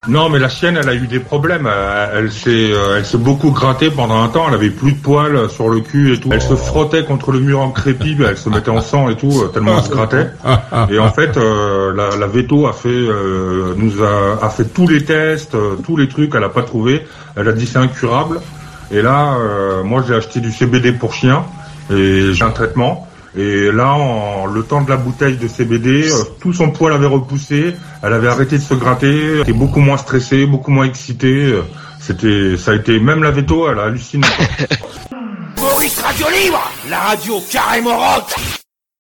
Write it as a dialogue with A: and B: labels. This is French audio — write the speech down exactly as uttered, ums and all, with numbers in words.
A: Non, mais la chienne, elle a eu des problèmes. Elle, elle s'est, elle s'est beaucoup grattée pendant un temps. Elle avait plus de poils sur le cul et tout. Elle se frottait contre le mur en crépi, elle se mettait en sang et tout, tellement elle se grattait. Et en fait, euh, la, la Veto a fait, euh, nous a, a fait tous les tests, euh, tous les trucs. Elle a pas trouvé. Elle a dit c'est incurable. Et là, euh, moi, j'ai acheté du C B D pour chien et j'ai un traitement. Et là, en le temps de la bouteille de C B D, euh, tout son poil avait repoussé, elle avait arrêté de se gratter, elle était beaucoup moins stressée, beaucoup moins excitée. euh, C'était, ça a été, même la Veto, elle a halluciné.
B: Maurice Radio Libre, la radio carrément rock.